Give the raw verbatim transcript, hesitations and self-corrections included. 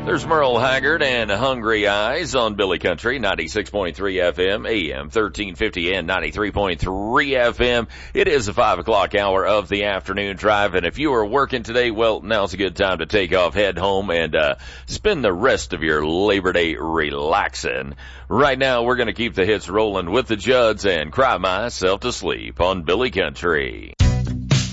There's Merle Haggard and Hungry Eyes on Billy Country, ninety-six point three F M, A M thirteen fifty and ninety-three point three F M. It is the five o'clock hour of the afternoon drive, and if you are working today, well, now's a good time to take off, head home, and uh spend the rest of your Labor Day relaxing. Right now, we're going to keep the hits rolling with the Judds and Cry Myself to Sleep on Billy Country.